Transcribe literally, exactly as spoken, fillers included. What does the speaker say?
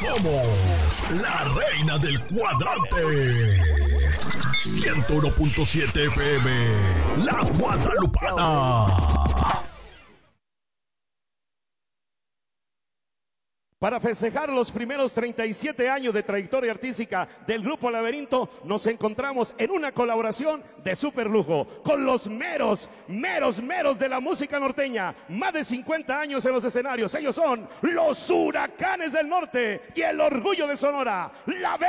Somos la reina del cuadrante. ciento uno punto siete F M, La Guadalupana. Para festejar los primeros treinta y siete años de trayectoria artística del Grupo Laberinto, nos encontramos en una colaboración de super lujo con los meros, meros, meros de la música norteña. Más de cincuenta años en los escenarios. Ellos son los Huracanes del Norte y el orgullo de Sonora. La